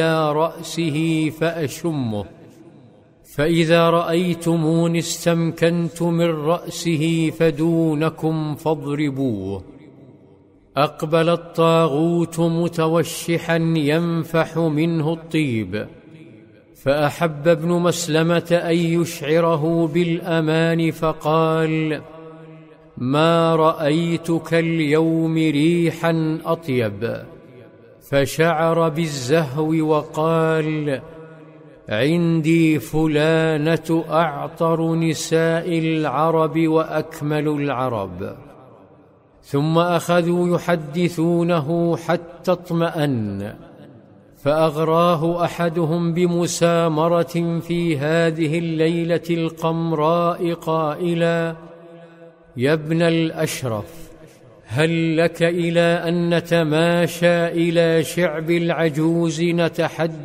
رأسه فأشمه، فإذا رأيتموني استمكنت من رأسه فدونكم فاضربوه. أقبل الطاغوت متوشحا ينفح منه الطيب، فأحب ابن مسلمة أن يشعره بالأمان فقال: ما رأيتك اليوم ريحا أطيب، فشعر بالزهو وقال: عندي فلانة أعطر نساء العرب وأكمل العرب. ثم أخذوا يحدثونه حتى اطمأن، فأغراه أحدهم بمسامرة في هذه الليلة القمراء قائلا: يا ابن الأشرف، هل لك إلى أن نتماشى إلى شعب العجوز نتحدث